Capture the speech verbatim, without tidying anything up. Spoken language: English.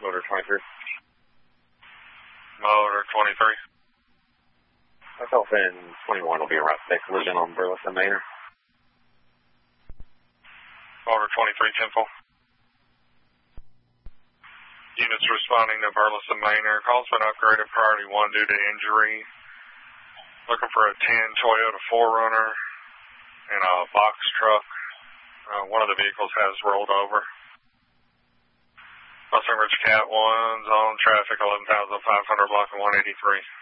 Motor twenty-three. Motor twenty-three. Myself and twenty-one will be around six. Collision on Burleson Manor. Motor twenty-three, Temple. Units responding to Burleson Manor. Call's been upgraded priority one due to injury. Looking for a ten Toyota four runner and a box truck. Uh, one of the vehicles has rolled over. Los Angeles Cat one's on traffic eleven thousand five hundred block of one eighty-three.